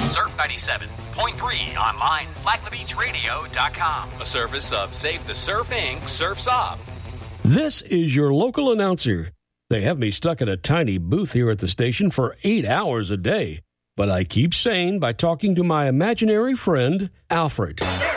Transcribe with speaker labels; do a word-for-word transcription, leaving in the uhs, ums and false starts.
Speaker 1: Surf ninety-seven point three online, flag the beach radio dot com. A service of Save the Surf Incorporated. Surf's Up.
Speaker 2: This is your local announcer. They have me stuck in a tiny booth here at the station for eight hours a day. But I keep sane by talking to my imaginary friend, Alfred.